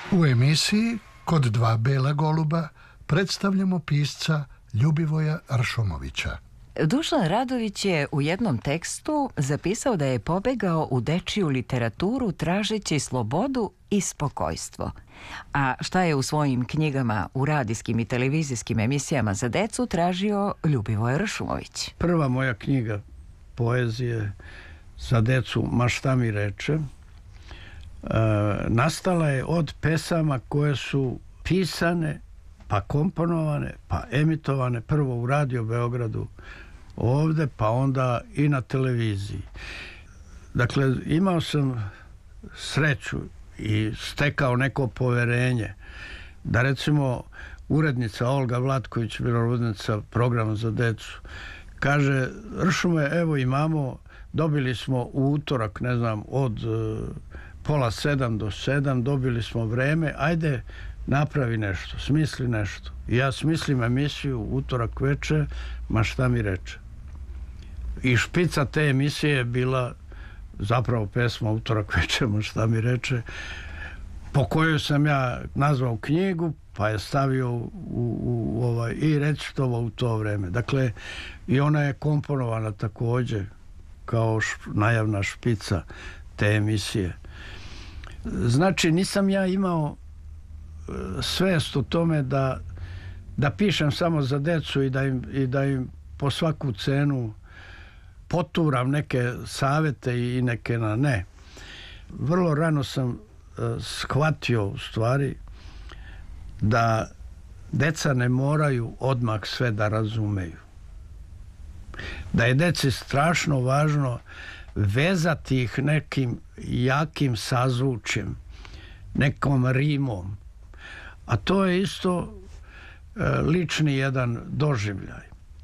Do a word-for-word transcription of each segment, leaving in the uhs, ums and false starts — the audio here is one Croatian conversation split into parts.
U emisiji Kod dva bela goluba predstavljamo pisca Ljubivoja Ršumovića. Dušan Radović je u jednom tekstu zapisao da je pobegao u dečiju literaturu tražeći slobodu i spokojstvo. A šta je u svojim knjigama, u radijskim i televizijskim emisijama za decu tražio Ljubivoj Ršumović? Prva moja knjiga poezije za decu, Ma šta mi reče, e, nastala je od pesama koje su pisane, pa komponovane, pa emitovane prvo u Radio Beogradu ovde, pa onda i na televiziji. Dakle, imao sam sreću i stekao neko poverenje da, recimo, urednica Olga Vlatković, bila urednica programa za decu, kaže: Ršume, evo imamo, dobili smo u utorak, ne znam, od uh, pola sedam do sedam, dobili smo vreme, ajde napravi nešto, smisli nešto. I ja smislim emisiju utorak veče, Ma šta mi reče. I špica te emisije je bila zapravo pesma Utorak veče, Ma šta mi reče, po kojoj sam ja nazvao knjigu, pa je stavio u, u, u ovaj, i recitovao u to vreme. Dakle, i ona je komponovana takođe kao š, najavna špica te emisije. Znači, nisam ja imao svest o tome da, da pišem samo za decu i da im, i da im po svaku cenu poturam neke savete i neke na ne. Vrlo rano sam uh, shvatio u stvari da deca ne moraju odmah sve da razumeju. Da je deci strašno važno vezati ih nekim jakim sazvučjem, nekom rimom. A to je isto e, lični jedan doživljaj.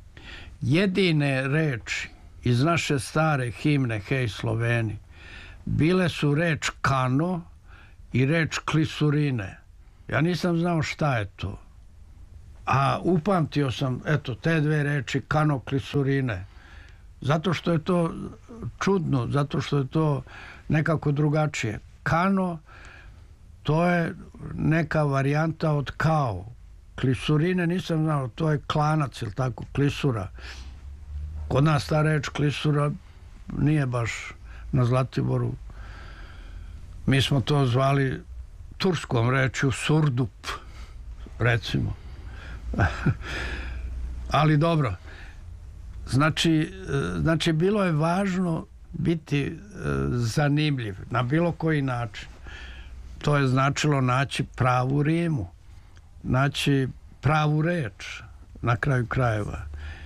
Jedine reči iz naše stare himne Hej Sloveni bile su reč kano i reč klisurine. Ja nisam znao šta je to. A upamtio sam, eto, te dve reči kano, klisurine. Zato što je to čudno, zato što je to nekako drugačije. Kano, to je neka varijanta od kao. Klisurine nisam znao, to je klanac, ili tako, klisura. Kod nas ta reč klisura nije baš na Zlatiboru. Mi smo to zvali turskom rečju surdup, recimo. Ali dobro. Znači, znači, bilo je važno biti zanimljiv na bilo koji način. To je značilo naći pravu rimu, naći pravu reč na kraju krajeva.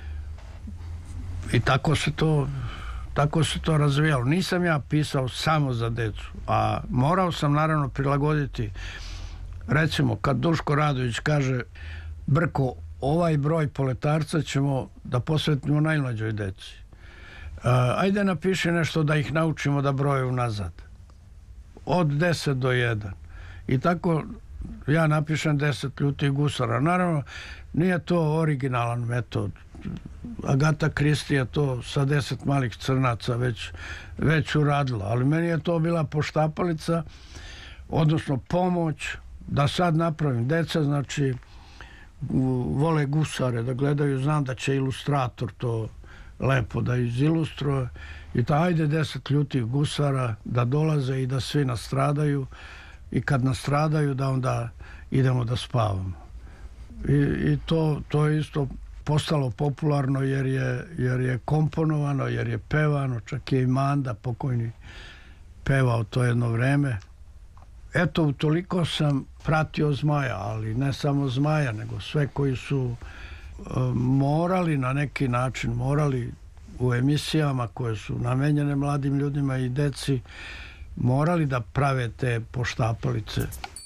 I tako se to, tako se to razvijalo. Nisam ja pisao samo za decu, a morao sam naravno prilagoditi. Recimo, kad Duško Radović kaže: Brko, ovaj broj Poletarca ćemo da posvetimo najmlađoj deci. Ajde napiši nešto da ih naučimo da broje unazad. Od deset do jedan. I tako ja napišem deset ljutih gusara. Naravno, nije to originalan metod. Agata Kristi je to sa deset malih crnaca već, već uradila. Ali meni je to bila poštapalica, odnosno pomoć da sad napravim. Deca, znači, vole gusare da gledaju. Znam da će ilustrator to lepo da izilustruje. I ta ajde deset ljutih gusara da dolaze i da svi nastradaju, i kad nastradaju da onda idemo da spavamo. I, i to, to je isto postalo popularno jer je, jer je komponovano, jer je pevano, čak je i Manda pokojni pevao to jedno vreme. Eto, utoliko sam pratio Zmaja, ali ne samo Zmaja, nego sve koji su e, morali na neki način, morali u emisijama koje su namenjene mladim ljudima i deci, morali da prave te poštapalice.